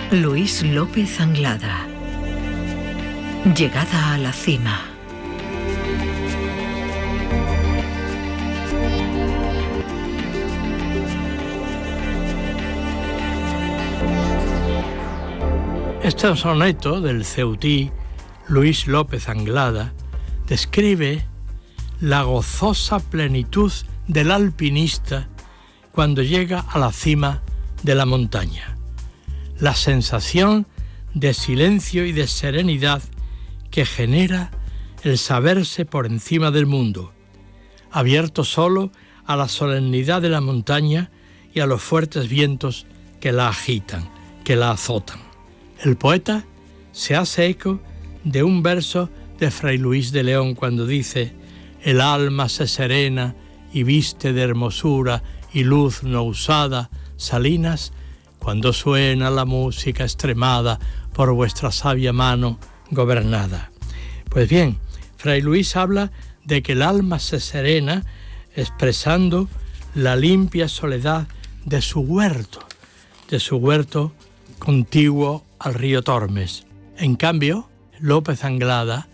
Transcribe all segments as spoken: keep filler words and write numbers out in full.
Luis López Anglada. Llegada a la cima. Este soneto del ceutí Luis López Anglada describe la gozosa plenitud del alpinista cuando llega a la cima de la montaña, la sensación de silencio y de serenidad que genera el saberse por encima del mundo, abierto solo a la solemnidad de la montaña y a los fuertes vientos que la agitan, que la azotan. El poeta se hace eco de un verso de Fray Luis de León cuando dice: el alma se serena y viste de hermosura y luz no usada, salinas, cuando suena la música extremada por vuestra sabia mano gobernada. Pues bien, Fray Luis habla de que el alma se serena expresando la limpia soledad de su huerto, de su huerto contiguo al río Tormes. En cambio, López Anglada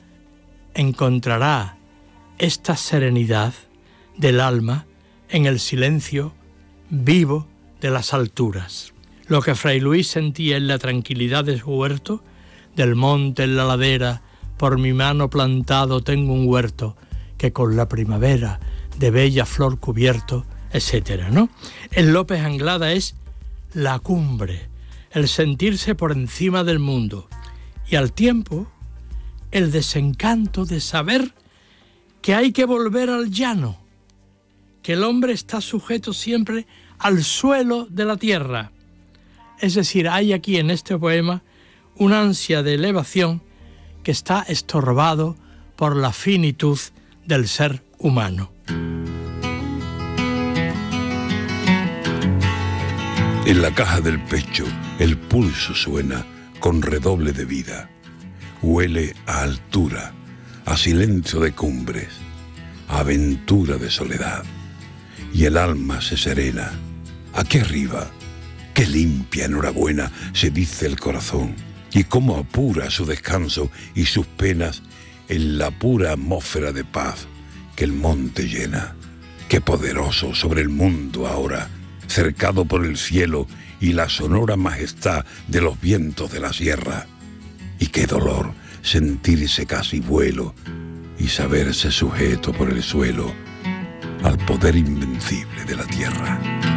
encontrará esta serenidad del alma en el silencio vivo de las alturas. Lo que Fray Luis sentía en la tranquilidad de su huerto, del monte en la ladera, por mi mano plantado tengo un huerto, que con la primavera de bella flor cubierto, etcétera, ¿no? En López Anglada es la cumbre, el sentirse por encima del mundo, y al tiempo el desencanto de saber que hay que volver al llano, que el hombre está sujeto siempre al suelo de la tierra. Es decir, hay aquí en este poema una ansia de elevación que está estorbado por la finitud del ser humano. En la caja del pecho el pulso suena con redoble de vida. Huele a altura, a silencio de cumbres, a aventura de soledad. Y el alma se serena. Aquí arriba, qué limpia enhorabuena, se dice el corazón. Y cómo apura su descanso y sus penas en la pura atmósfera de paz que el monte llena. Qué poderoso sobre el mundo ahora, cercado por el cielo y la sonora majestad de los vientos de la sierra. Y qué dolor sentirse casi vuelo y saberse sujeto por el suelo al poder invencible de la tierra.